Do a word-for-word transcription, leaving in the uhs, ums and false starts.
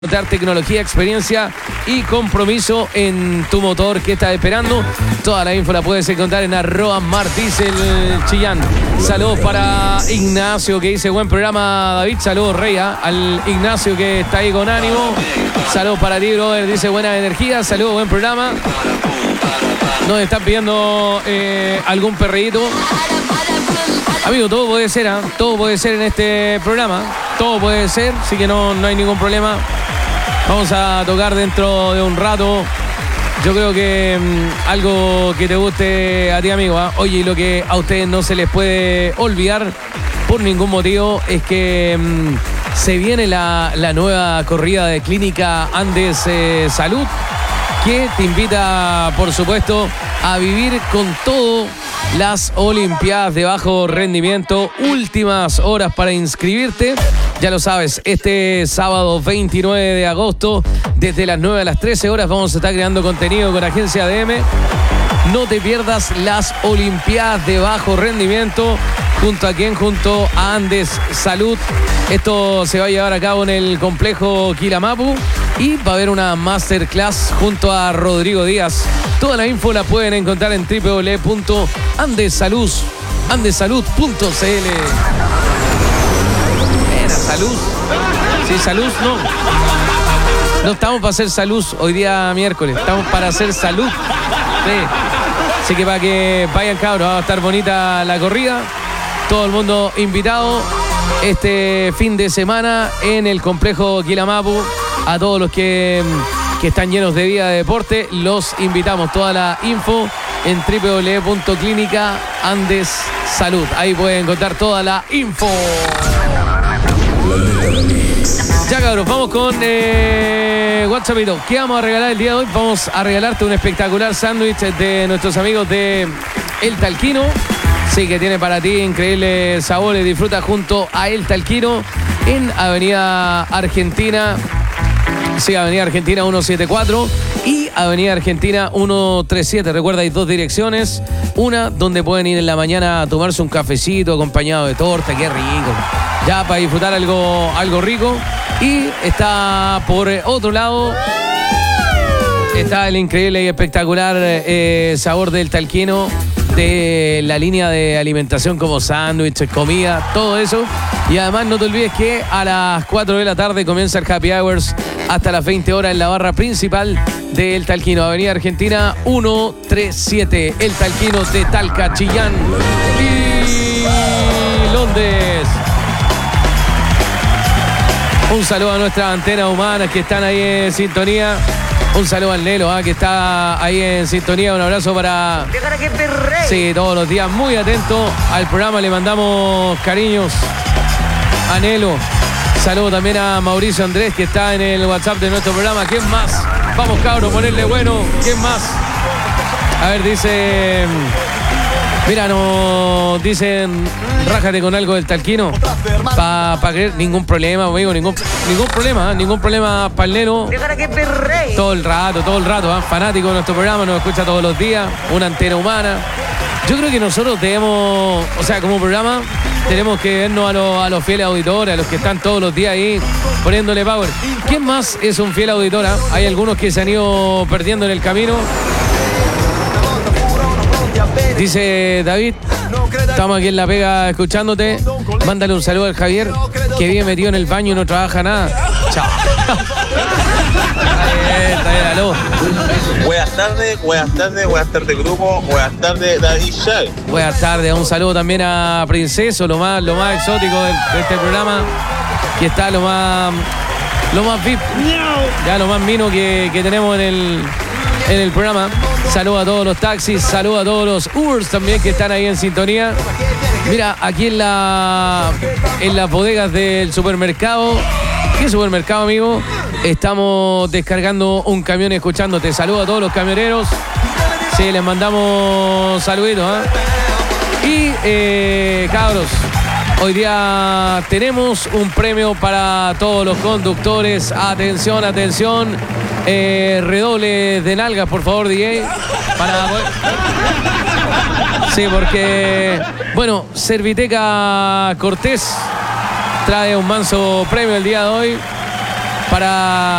Dar tecnología, experiencia y compromiso en tu motor que estás esperando. Toda la info la puedes encontrar en arroba mardiesel Chillán. Saludos para Ignacio que dice buen programa, David. Saludos, Rey, ¿eh? Al Ignacio que está ahí con ánimo. Saludos para ti, brother. Dice buena energía. Saludos, buen programa. Nos están pidiendo eh, algún perreíto. Amigo, todo puede ser, ¿eh? Todo puede ser en este programa. Todo puede ser, así que no, no hay ningún problema. Vamos a tocar dentro de un rato. Yo creo que mmm, algo que te guste a ti, amigo, ¿eh? Oye, y lo que a ustedes no se les puede olvidar por ningún motivo es que mmm, se viene la, la nueva corrida de Clínica Andes eh, Salud, que te invita, por supuesto, a vivir con todo las Olimpiadas de bajo rendimiento. Últimas horas para inscribirte. Ya lo sabes, este sábado veintinueve de agosto, desde las nueve a las trece horas, vamos a estar creando contenido con Agencia D M. No te pierdas las Olimpiadas de bajo rendimiento. ¿Junto a quién? Junto a Andes Salud. Esto se va a llevar a cabo en el complejo Quilamapu y va a haber una masterclass junto a Rodrigo Díaz. Toda la info la pueden encontrar en doble u doble u doble u punto andesalud punto c l. Salud. Sí, salud, no. No estamos para hacer salud hoy día miércoles. Estamos para hacer salud. Sí. Así que para que vayan, cabros, va a estar bonita la corrida. Todo el mundo invitado este fin de semana en el complejo Quilamapu. A todos los que, que están llenos de vida de deporte, los invitamos. Toda la info en doble u doble u doble u punto clínica andes salud. Ahí pueden encontrar toda la info. Ya, cabros, vamos con eh, WhatsAppito. ¿Qué vamos a regalar el día de hoy? Vamos a regalarte un espectacular sándwich de nuestros amigos de El Talquino. Sí, que tiene para ti increíbles sabores. Disfruta junto a El Talquino en Avenida Argentina. Sí, Avenida Argentina ciento setenta y cuatro y Avenida Argentina ciento treinta y siete. Recuerda, hay dos direcciones. Una donde pueden ir en la mañana a tomarse un cafecito acompañado de torta. ¡Qué rico! Ya para disfrutar algo, algo rico. Y está por otro lado, está el increíble y espectacular eh, sabor del Talquino, de la línea de alimentación como sándwiches, comida, todo eso. Y además no te olvides que a las cuatro de la tarde comienza el Happy Hours hasta las veinte horas en la barra principal del Talquino, Avenida Argentina ciento treinta y siete. El Talquino de Talca, Chillán y Londres. Un saludo a nuestras antenas humanas que están ahí en sintonía. Un saludo al Nelo, ¿eh? que está ahí en sintonía. Un abrazo para... Sí, todos los días muy atento al programa. Le mandamos cariños a Nelo. Saludo también a Mauricio Andrés, que está en el WhatsApp de nuestro programa. ¿Quién más? Vamos, cabros, ponerle bueno. ¿Quién más? A ver, dice... Mira, nos dicen, rájate con algo del Talquino. Para pa creer, ningún problema, amigo, ningún, ningún problema, ¿eh? ningún problema para el Nelo. Todo el rato, todo el rato, ¿eh? Fanático de nuestro programa, nos escucha todos los días, una antena humana. Yo creo que nosotros debemos, o sea, como programa, tenemos que vernos a los, a los fieles auditores, a los que están todos los días ahí poniéndole power. ¿Quién más es un fiel auditor? ¿Eh? Hay algunos que se han ido perdiendo en el camino. Dice David, estamos aquí en La Pega escuchándote. Mándale un saludo al Javier, que vive metido en el baño y no trabaja nada. Chao. Está bien, aló. Buenas tardes, buenas tardes, buenas tardes grupo, buenas tardes David Chávez. Buenas tardes, un saludo también a Princeso, lo más, lo más exótico de, de este programa, que está lo más, lo más V I P, ya lo más mino que, que tenemos en el, en el programa. Saludos a todos los taxis, saludos a todos los Ubers también que están ahí en sintonía. Mira, aquí en la en las bodegas del supermercado. ¿Qué supermercado, amigo? Estamos descargando un camión escuchándote. Saludos a todos los camioneros. Sí, les mandamos saluditos, ¿eh? Y, eh, cabros, hoy día tenemos un premio para todos los conductores. Atención, atención. Eh, redoble de nalgas, por favor, D J. Para poder... Sí, porque, bueno, Serviteca Cortés trae un manso premio el día de hoy. para